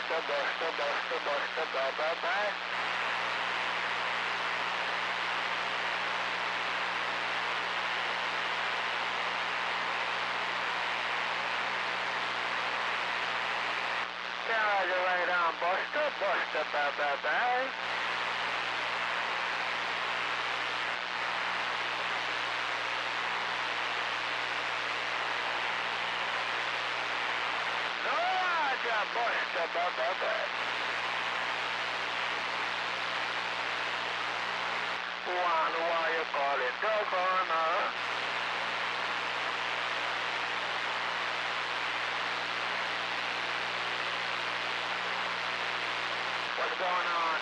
Buster, bye. Roger, right on, Buster, bye. Roger, Buster, bye. One, why you call it Doggone, What's going on?